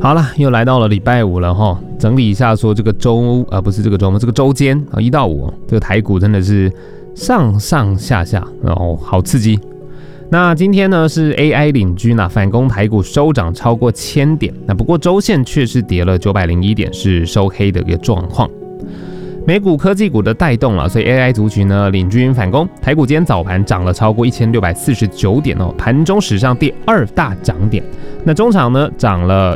好了，又来到了礼拜五了哈，整理一下说这个周不是这个周末，这个周间啊1到5，这个台股真的是上上下下，然后好刺激。那今天呢是 AI 领军反攻台股收涨超过1000点，那不过周线却是跌了901点，是收黑的一个状况。美股科技股的带动了，所以 AI 族群呢领军反攻，台股今天早盘涨了超过1649点哦，盘中史上第2大涨点。那中场呢涨了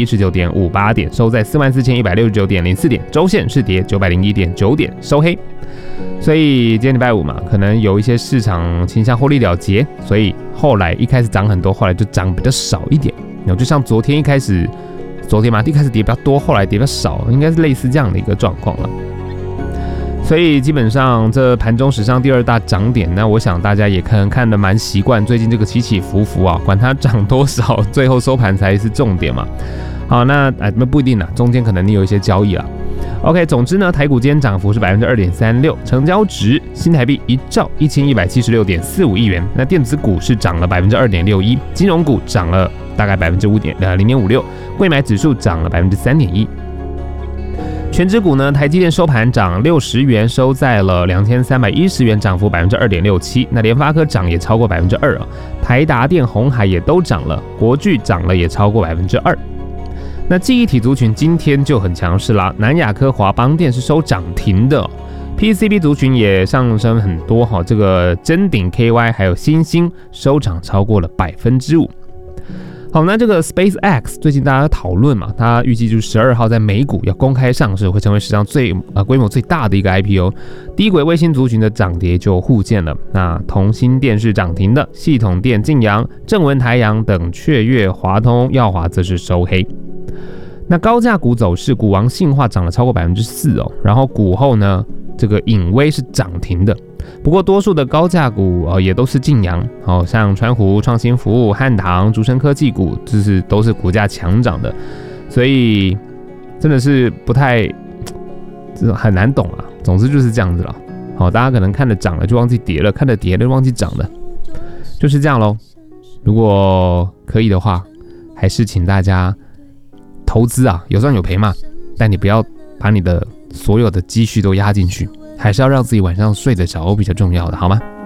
1019.58点，收在44169.04点，周线是跌901.9点，收黑。所以今天礼拜五嘛，可能有一些市场倾向获利了结，所以后来一开始涨很多，后来就涨比较少一点。就像昨天一开始跌比较多，后来跌比较少，应该是类似这样的一个状况了。所以基本上这盘中史上第2大涨点，那我想大家也可能看得蛮习惯，最近这个起起伏伏啊，管它涨多少，最后收盘才是重点嘛。好，那不一定啦，中间可能你有一些交易啦。OK， 总之呢，台股今天涨幅是 2.36%， 成交值新台币1兆1176.45亿元。那电子股是涨了 2.61%， 金融股涨了大概 0.56%， 柜买指数涨了 3.1%。全指股呢，台积电收盘涨60元，收在了2310元，涨幅 2.67%。那联发科涨也超过 2%， 台达电、鸿海也都涨了，国巨涨了也超过 2%。那记忆体族群今天就很强势啦，南亚科、华邦电是收涨停的，PCB 族群也上升很多这个臻鼎 KY 还有新兴收涨超过了 5%。好，那这个 SpaceX 最近大家讨论嘛，它预计就是12号在美股要公开上市，会成为史上规模最大的一个 IPO。低轨卫星族群的涨跌就互见了。那同心电是涨停的，系统电、晋阳、正文、台阳等雀跃、华通、耀华则是收黑。那高价股走势，股王信化涨了超过 4%哦，然后股后呢，这个颖威是涨停的。不过多数的高价股也都是晋阳，像川湖、创新服务、汉唐、竹升科技股，都是股价强涨的，所以真的是很难懂啊。总之就是这样子了。好，大家可能看着涨了就忘记跌了，看着跌了就忘记涨了，就是这样咯。如果可以的话，还是请大家投资有赚有赔嘛，但你不要把你的所有的积蓄都压进去。还是要让自己晚上睡得着比较重要的，好吗？